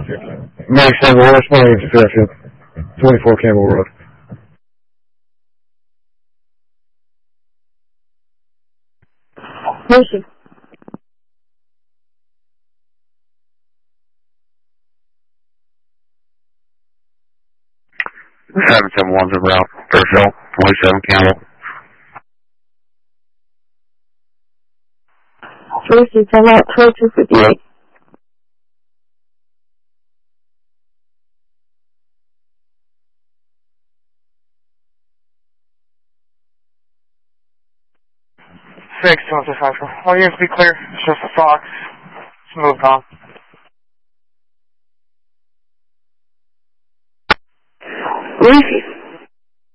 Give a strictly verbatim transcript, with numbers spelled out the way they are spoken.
Mike Samuel, West Morning, Fairfield, twenty-four Campbell Road. Mercy. seven seven one zero out, Fairfield, twenty-seven Campbell. Mercy, time out, twenty-two fifty-eight. Six, two one six, five. All units be clear. It's just a Fox. It's moved on.